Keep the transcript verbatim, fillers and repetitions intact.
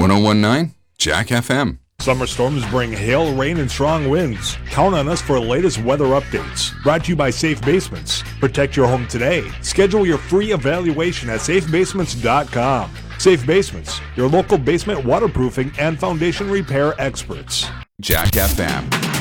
ten nineteen Jack F M. Summer storms bring hail, rain, and strong winds. Count on us for the latest weather updates. Brought to you by Safe Basements. Protect your home today. Schedule your free evaluation at safe basements dot com. Safe Basements, your local basement waterproofing and foundation repair experts. Jack F M.